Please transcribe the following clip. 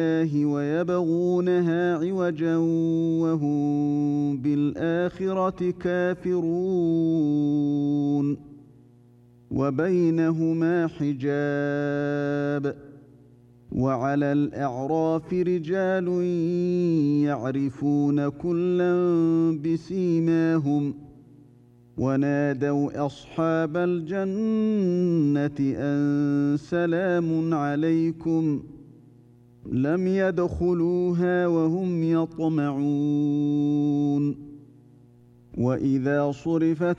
ويبغونها عوجا وهم بالآخرة كافرون وبينهما حجاب وعلى الأعراف رجال يعرفون كلا بسيماهم ونادوا أصحاب الجنة أن سلام عليكم لم يدخلوها وهم يطمعون وإذا صرفت